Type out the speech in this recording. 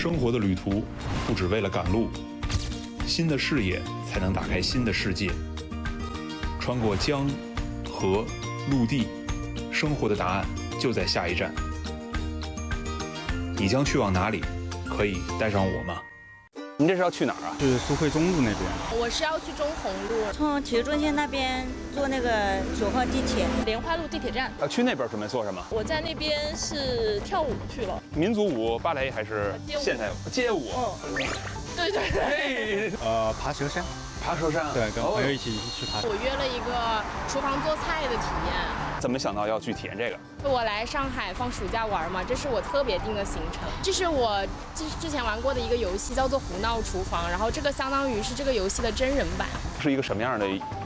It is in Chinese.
生活的旅途不只为了赶路，新的视野才能打开新的世界。穿过江、河、陆地，生活的答案就在下一站。你将去往哪里？可以带上我吗？ 您这是要去哪儿啊？ 是苏汇中路那边。 我是要去中红路， 从体育中心那边坐那个9号地铁， 莲花路地铁站。 去那边准备做什么？ 我在那边是跳舞去了， 民族舞、芭蕾还是现代舞？街舞。 对对对。 爬蛇山。 爬蛇山。 对，跟朋友一起去爬。 我约了一个厨房做菜的体验。 怎么想到要去体验这个？ 我来上海放暑假玩嘛，这是我特别定的行程。这是我之前玩过的一个游戏，叫做《胡闹厨房》，然后这个相当于是这个游戏的真人版。 是一个什么样的